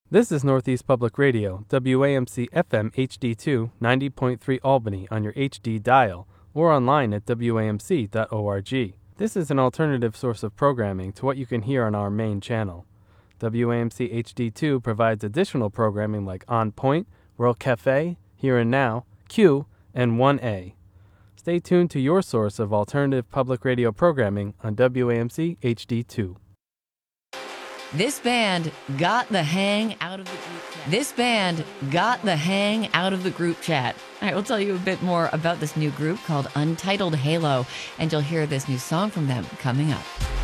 This is Northeast Public Radio, WAMC FM HD2 90.3 Albany on your HD dial or online at WAMC.org. This is an alternative source of programming to what you can hear on our main channel. WAMC HD2 provides additional programming like On Point, World Cafe, Here and Now, Q, and 1A. Stay tuned to your source of alternative public radio programming on WAMC HD2. This band got the hang out of the group chat. All right, we'll tell you a bit more about this new group called Untitled Halo, and you'll hear this new song from them coming up.